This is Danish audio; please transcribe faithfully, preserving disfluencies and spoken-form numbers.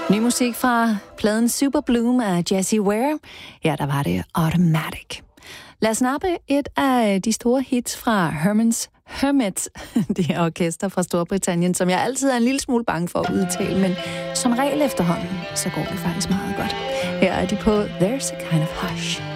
Ny musik fra pladen Super Bloom af Jessie Ware. Ja, der var det Automatic. Lad os snappe et af de store hits fra Herman's Hermits, det er orkester fra Storbritannien, som jeg altid er en lille smule bange for at udtale, men som regel efterhånden, så går det faktisk meget godt. Her er de på There's a Kind of Hush.